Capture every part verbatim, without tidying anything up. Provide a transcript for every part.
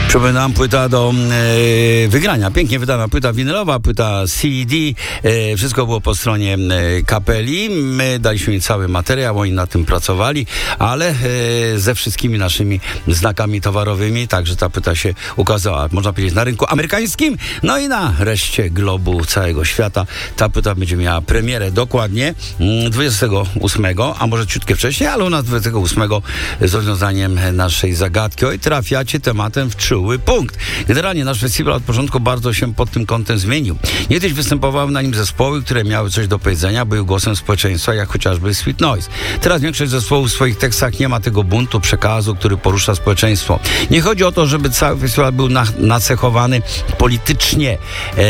Przypominam, płyta do e, wygrania. Pięknie wydana płyta winylowa, płyta C D. E, wszystko było po stronie e, kapeli. My daliśmy im cały materiał, oni na tym pracowali, ale e, ze wszystkimi naszymi znakami towarowymi, także ta płyta się ukazała, można powiedzieć, na rynku amerykańskim, no i na reszcie globu, całego świata. Ta płyta będzie miała premierę dokładnie dwudziestego ósmego, a może ciutkę wcześniej, ale u nas dwudziestego ósmego z rozwiązaniem naszej zagadki. Oj, trafiacie tematem w czuły punkt. Generalnie nasz festiwal od początku bardzo się pod tym kątem zmienił. Niegdyś występowały na nim zespoły, które miały coś do powiedzenia, były głosem społeczeństwa, jak chociażby Sweet Noise. Teraz większość zespołów w swoich tekstach nie ma tego buntu, przekazu, który porusza społeczeństwo. Nie chodzi o to, żeby cały festiwal był na, nacechowany politycznie.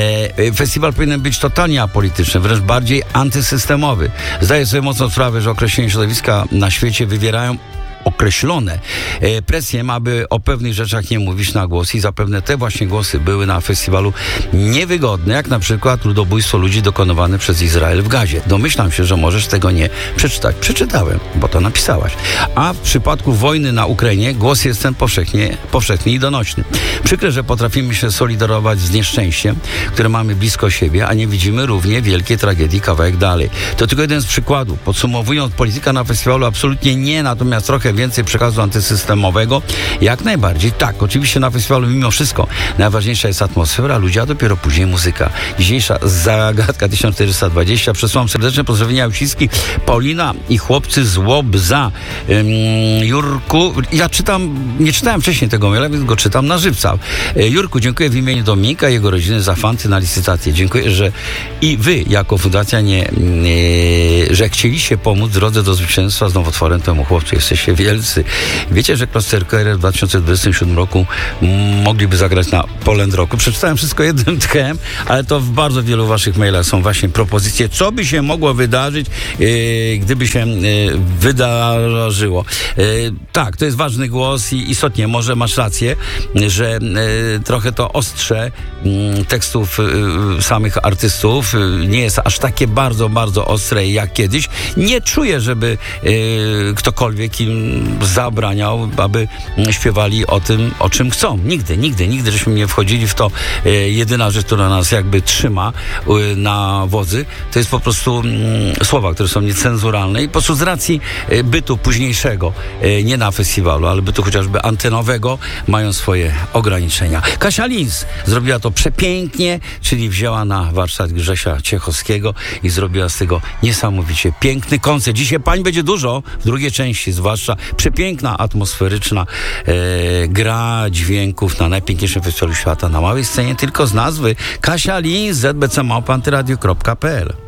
E, festiwal powinien być totalnie apolityczny, wręcz bardziej antysystemowy. Zdaję sobie mocno sprawę, że określenie środowiska na świecie wywierają określone e, presję, aby o pewnych rzeczach nie mówić na głos i zapewne te właśnie głosy były na festiwalu niewygodne, jak na przykład ludobójstwo ludzi dokonywane przez Izrael w Gazie. Domyślam się, że możesz tego nie przeczytać. Przeczytałem, bo to napisałaś. A w przypadku wojny na Ukrainie głos jest ten powszechnie, powszechny i donośny. Przykre, że potrafimy się solidarować z nieszczęściem, które mamy blisko siebie, a nie widzimy równie wielkiej tragedii kawałek dalej. To tylko jeden z przykładów. Podsumowując, polityka na festiwalu absolutnie nie, natomiast trochę więcej przekazu antysystemowego? Jak najbardziej tak. Oczywiście na festiwalu mimo wszystko najważniejsza jest atmosfera, ludzie, a dopiero później muzyka. Dzisiejsza zagadka tysiąc czterysta dwadzieścia. Przesyłam serdeczne pozdrowienia uściski Paulina i chłopcy z Łobza. Ym, Jurku, ja czytam, nie czytałem wcześniej tego maila, więc go czytam na żywca. Jurku, dziękuję w imieniu Dominika i jego rodziny za fanty na licytację. Dziękuję, że i wy jako fundacja nie, nie że chcieliście pomóc w drodze do zwycięstwa z nowotworem temu chłopcu. Jesteście wielcy. Wiecie, że Cluster Carrier w dwa tysiące dwudziestym siódmym roku mogliby zagrać na Poland Rocku. Przeczytałem wszystko jednym tchem, ale to w bardzo wielu waszych mailach są właśnie propozycje, co by się mogło wydarzyć, yy, gdyby się yy, wydarzyło. Yy, tak, to jest ważny głos i istotnie, może masz rację, że yy, trochę to ostrze yy, tekstów yy, samych artystów yy, nie jest aż takie bardzo, bardzo ostre jak kiedyś. Nie czuję, żeby yy, ktokolwiek im zabraniał, aby śpiewali o tym, o czym chcą. Nigdy, nigdy, nigdy żeśmy nie wchodzili w to. E, jedyna rzecz, która nas jakby trzyma e, na wodzy, to jest po prostu e, słowa, które są niecenzuralne i po prostu z racji e, bytu późniejszego, e, nie na festiwalu, ale bytu chociażby antenowego, mają swoje ograniczenia. Kasia Lins zrobiła to przepięknie, czyli wzięła na warsztat Grzesia Ciechowskiego i zrobiła z tego niesamowicie piękny koncert. Dzisiaj pań będzie dużo, w drugiej części zwłaszcza. Przepiękna, atmosferyczna e, gra dźwięków na najpiękniejszym festiwalu świata, na małej scenie, tylko z nazwy. Kasia Lins, z b c małpa antyradio kropka p l.